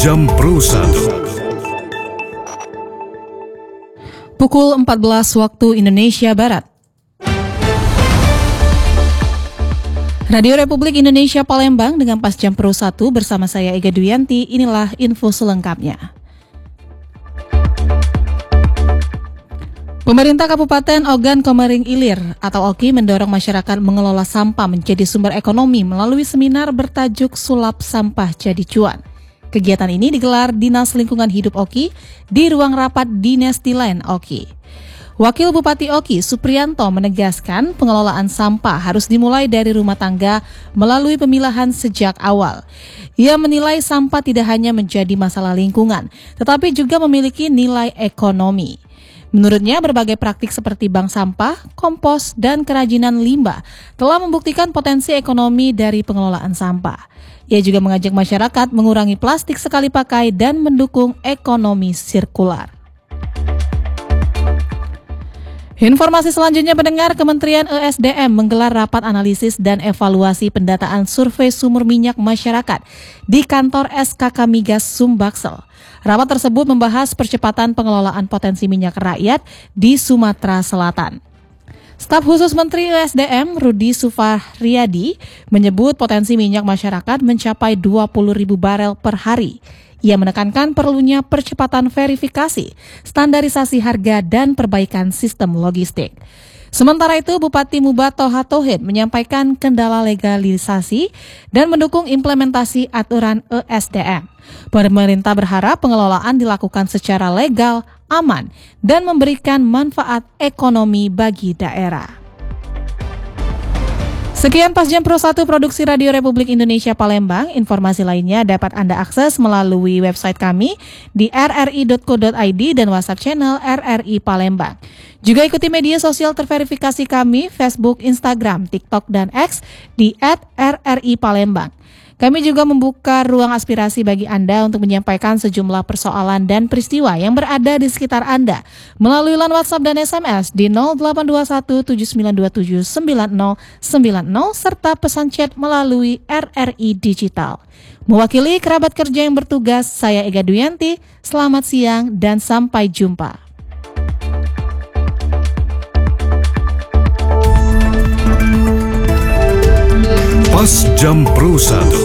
Jam Pro 1. Pukul 14 waktu Indonesia Barat. Radio Republik Indonesia Palembang dengan Pas Jam Pro 1 bersama saya Ega Duyanti. Inilah info selengkapnya. Pemerintah Kabupaten Ogan Komering Ilir atau OKI mendorong masyarakat mengelola sampah menjadi sumber ekonomi melalui seminar bertajuk Sulap Sampah Jadi Cuan. Kegiatan ini digelar Dinas Lingkungan Hidup OKI di ruang rapat Dinas Tilain OKI. Wakil Bupati OKI Supriyanto menegaskan pengelolaan sampah harus dimulai dari rumah tangga melalui pemilahan sejak awal. Ia menilai sampah tidak hanya menjadi masalah lingkungan, tetapi juga memiliki nilai ekonomi. Menurutnya, berbagai praktik seperti bank sampah, kompos, dan kerajinan limbah telah membuktikan potensi ekonomi dari pengelolaan sampah. Ia juga mengajak masyarakat mengurangi plastik sekali pakai dan mendukung ekonomi sirkular. Informasi selanjutnya pendengar, Kementerian ESDM menggelar rapat analisis dan evaluasi pendataan survei sumur minyak masyarakat di kantor SKK Migas Sumbaksel. Rapat tersebut membahas percepatan pengelolaan potensi minyak rakyat di Sumatera Selatan. Staf khusus Menteri ESDM Rudi Sufahriyadi menyebut potensi minyak masyarakat mencapai 20.000 barel per hari. Ia menekankan perlunya percepatan verifikasi, standarisasi harga, dan perbaikan sistem logistik. Sementara itu, Bupati Mubato Hatohid menyampaikan kendala legalisasi dan mendukung implementasi aturan ESDM. Pemerintah berharap pengelolaan dilakukan secara legal, aman, dan memberikan manfaat ekonomi bagi daerah. Sekian Pas Jam Pro 1 Produksi Radio Republik Indonesia Palembang. Informasi lainnya dapat Anda akses melalui website kami di rri.co.id dan WhatsApp channel RRI Palembang. Juga ikuti media sosial terverifikasi kami, Facebook, Instagram, TikTok, dan X di @RRI Palembang. Kami juga membuka ruang aspirasi bagi Anda untuk menyampaikan sejumlah persoalan dan peristiwa yang berada di sekitar Anda melalui line WhatsApp dan SMS di 082179279090 serta pesan chat melalui RRI Digital. Mewakili kerabat kerja yang bertugas, saya Ega Duyanti. Selamat siang dan sampai jumpa. Pas Jam Pro 1.